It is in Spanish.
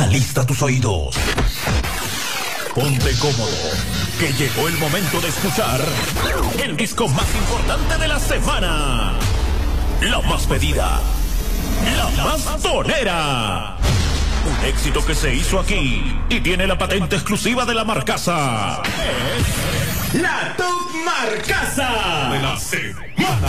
Alista tus oídos. Ponte cómodo, que llegó el momento de escuchar el disco más importante de la semana. La más pedida, la más tonera. Un éxito que se hizo aquí y tiene la patente exclusiva de la Marcasa. Es la Top Marcasa de la semana.